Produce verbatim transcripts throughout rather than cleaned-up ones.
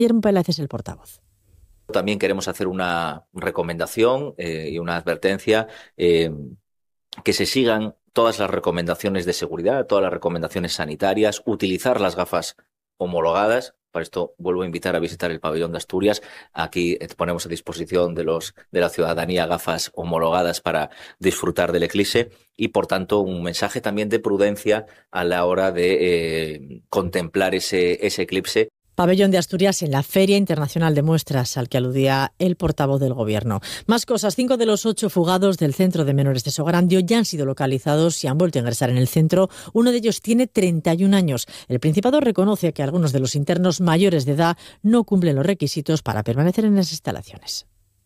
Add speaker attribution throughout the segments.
Speaker 1: Guillermo Pérez es el portavoz.
Speaker 2: También queremos hacer una recomendación eh, y una advertencia, eh, que se sigan todas las recomendaciones de seguridad, todas las recomendaciones sanitarias, utilizar las gafas homologadas. Para esto vuelvo a invitar a visitar el pabellón de Asturias. Aquí ponemos a disposición de los de la ciudadanía gafas homologadas para disfrutar del eclipse y, por tanto, un mensaje también de prudencia a la hora de eh, contemplar ese, ese eclipse.
Speaker 1: Pabellón de Asturias en la Feria Internacional de Muestras, al que aludía el portavoz del Gobierno. Más cosas. Cinco de los ocho fugados del centro de menores de Sograndio ya han sido localizados y han vuelto a ingresar en el centro. Uno de ellos tiene treinta y un años. El Principado reconoce que algunos de los internos mayores de edad no cumplen los requisitos para permanecer en las instalaciones.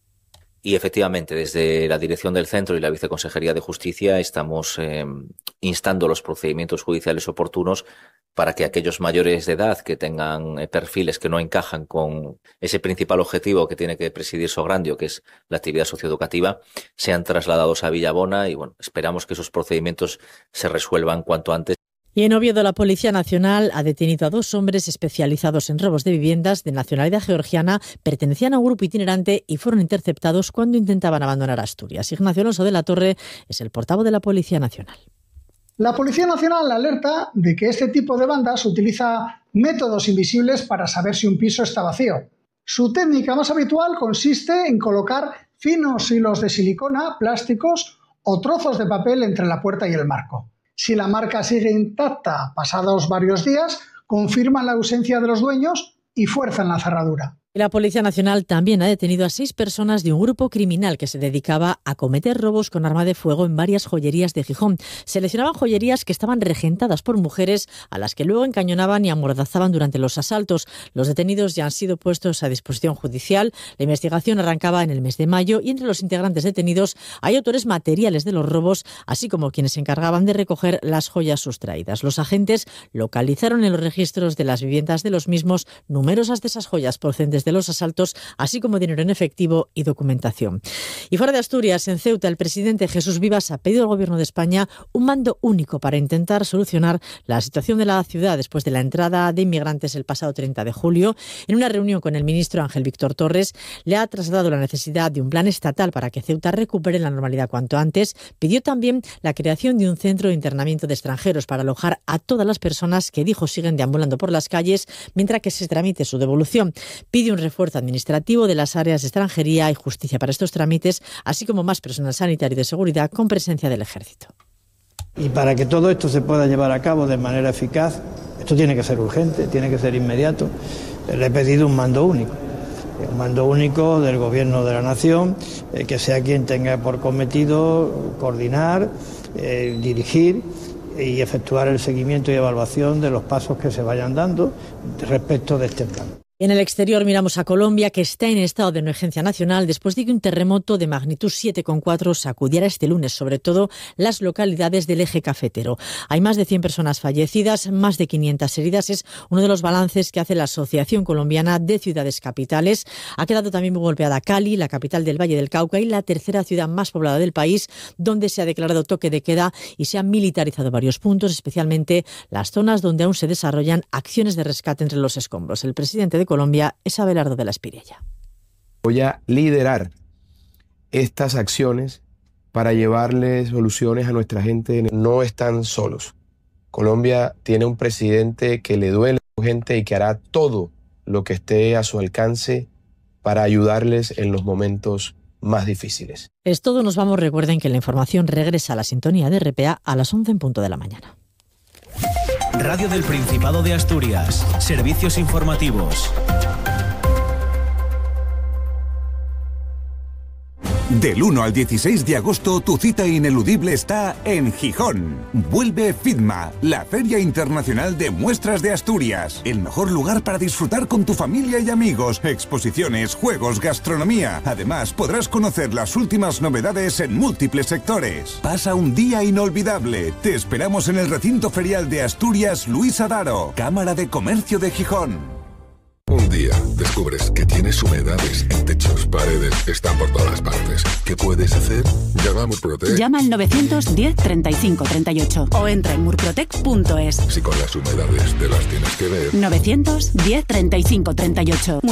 Speaker 2: Y efectivamente, desde la dirección del centro y la Viceconsejería de Justicia estamos eh, instando los procedimientos judiciales oportunos para que aquellos mayores de edad que tengan eh, perfiles que no encajan con ese principal objetivo que tiene que presidir Sograndio, que es la actividad socioeducativa, sean trasladados a Villabona y bueno, esperamos que esos procedimientos se resuelvan cuanto antes.
Speaker 1: Y en Oviedo, la Policía Nacional ha detenido a dos hombres especializados en robos de viviendas de nacionalidad georgiana, pertenecían a un grupo itinerante y fueron interceptados cuando intentaban abandonar Asturias. Ignacio Alonso de la Torre es el portavoz de la Policía Nacional.
Speaker 3: La Policía Nacional alerta de que este tipo de bandas utiliza métodos invisibles para saber si un piso está vacío. Su técnica más habitual consiste en colocar finos hilos de silicona, plásticos o trozos de papel entre la puerta y el marco. Si la marca sigue intacta pasados varios días, confirman la ausencia de los dueños y fuerzan la cerradura.
Speaker 1: La Policía Nacional también ha detenido a seis personas de un grupo criminal que se dedicaba a cometer robos con arma de fuego en varias joyerías de Gijón. Seleccionaban joyerías que estaban regentadas por mujeres a las que luego encañonaban y amordazaban durante los asaltos. Los detenidos ya han sido puestos a disposición judicial. La investigación arrancaba en el mes de mayo y entre los integrantes detenidos hay autores materiales de los robos, así como quienes se encargaban de recoger las joyas sustraídas. Los agentes localizaron en los registros de las viviendas de los mismos numerosas de esas joyas procedentes de los asaltos, así como dinero en efectivo y documentación. Y fuera de Asturias, en Ceuta, el presidente Jesús Vivas ha pedido al Gobierno de España un mando único para intentar solucionar la situación de la ciudad después de la entrada de inmigrantes el pasado treinta de julio. En una reunión con el ministro Ángel Víctor Torres, le ha trasladado la necesidad de un plan estatal para que Ceuta recupere la normalidad cuanto antes. Pidió también la creación de un centro de internamiento de extranjeros para alojar a todas las personas que dijo siguen deambulando por las calles mientras que se tramite su devolución. Pide un refuerzo administrativo de las áreas de extranjería y justicia para estos trámites, así como más personal sanitario y de seguridad con presencia del Ejército.
Speaker 4: Y para que todo esto se pueda llevar a cabo de manera eficaz, esto tiene que ser urgente, tiene que ser inmediato. Le he pedido un mando único, un mando único del Gobierno de la Nación, eh, que sea quien tenga por cometido coordinar, eh, dirigir y efectuar el seguimiento y evaluación de los pasos que se vayan dando respecto de este plan.
Speaker 1: En el exterior miramos a Colombia, que está en estado de emergencia nacional después de que un terremoto de magnitud siete coma cuatro sacudiera este lunes, sobre todo las localidades del eje cafetero. Hay más de cien personas fallecidas, más de quinientas heridas. Es uno de los balances que hace la Asociación Colombiana de Ciudades Capitales. Ha quedado también muy golpeada Cali, la capital del Valle del Cauca y la tercera ciudad más poblada del país, donde se ha declarado toque de queda y se han militarizado varios puntos, especialmente las zonas donde aún se desarrollan acciones de rescate entre los escombros. El presidente de Colombia es Abelardo de la Espirella.
Speaker 5: Voy a liderar estas acciones para llevarle soluciones a nuestra gente. No están solos. Colombia tiene un presidente que le duele a su gente y que hará todo lo que esté a su alcance para ayudarles en los momentos más difíciles.
Speaker 1: Es todo, nos vamos. Recuerden que la información regresa a la sintonía de R P A a las once en punto de la mañana.
Speaker 6: Radio del Principado de Asturias. Servicios informativos.
Speaker 7: Del uno al dieciséis de agosto, tu cita ineludible está en Gijón. Vuelve FIDMA, la Feria Internacional de Muestras de Asturias. El mejor lugar para disfrutar con tu familia y amigos. Exposiciones, juegos, gastronomía. Además, podrás conocer las últimas novedades en múltiples sectores. Pasa un día inolvidable. Te esperamos en el recinto ferial de Asturias Luis Adaro, Cámara de Comercio de Gijón.
Speaker 8: Un día descubres que tienes humedades en techos, paredes, están por todas partes. ¿Qué puedes hacer? Llama a Murprotec.
Speaker 9: Llama al novecientos diez treinta y cinco treinta y ocho o entra en murprotec punto es.
Speaker 8: Si con las humedades te las tienes que ver.
Speaker 9: novecientos diez treinta y cinco treinta y ocho